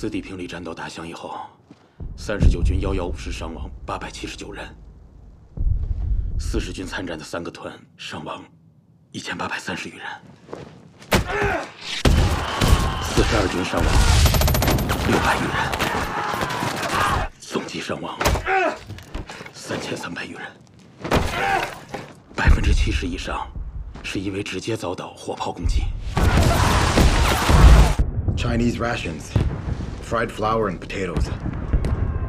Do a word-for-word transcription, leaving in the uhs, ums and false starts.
自地平里战斗打响以后，三十九军遥遥五师伤亡八百七十九人，四十军参战的三个团伤亡一千八百三十余人，四十二军伤亡六百余人，总计伤亡三千三百余人，百分之七十以上是因为直接遭到火炮攻击。 Chinese rations, fried flour and potatoes.